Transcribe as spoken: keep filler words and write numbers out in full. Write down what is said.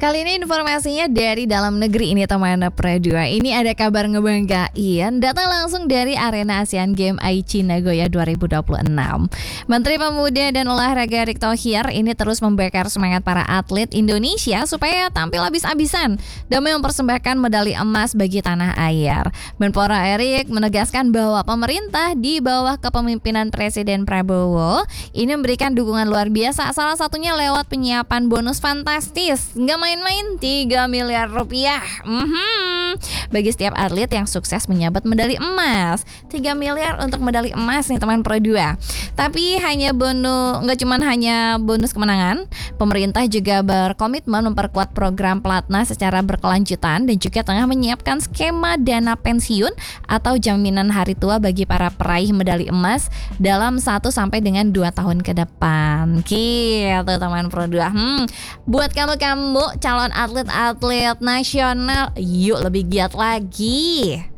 Kali ini informasinya dari dalam negeri ini teman Pro dua. Ini ada kabar ngebanggain, datang langsung dari arena Asian Games Aichi Nagoya dua ribu dua puluh enam. Menteri Pemuda dan Olahraga Erick Thohir ini terus membakar semangat para atlet Indonesia supaya tampil habis-habisan demi mempersembahkan medali emas bagi tanah air. Menpora Erick menegaskan bahwa pemerintah di bawah kepemimpinan Presiden Prabowo ini memberikan dukungan luar biasa, salah satunya lewat penyiapan bonus fantastis. Nggak main-main, tiga miliar rupiah mm-hmm. bagi setiap atlet yang sukses menyabet medali emas. Tiga miliar untuk medali emas nih teman Pro dua. Tapi hanya bonus, nggak cuma hanya bonus kemenangan, pemerintah juga berkomitmen memperkuat program pelatnas secara berkelanjutan dan juga tengah menyiapkan skema dana pensiun atau jaminan hari tua bagi para peraih medali emas dalam satu sampai dengan dua tahun ke depan. Gitu teman Pro dua. Hmm, buat kamu-kamu calon atlet-atlet nasional, yuk lebih giat lagi.